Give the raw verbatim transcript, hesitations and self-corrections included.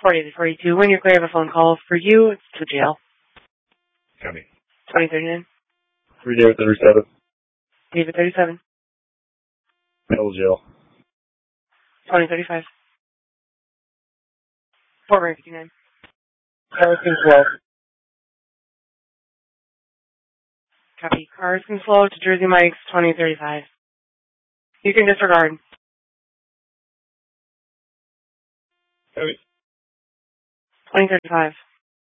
forty to forty-two. When you're clear of a phone call for you, it's to jail. Copy. twenty thirty-nine. three David thirty-seven. David thirty-seven. Middle jail. twenty thirty-five. Fort Wayne fifty-nine. Carson twelve. Copy. Carson Slow to Jersey Mike's twenty thirty-five. You can disregard. Copy. twenty thirty-five.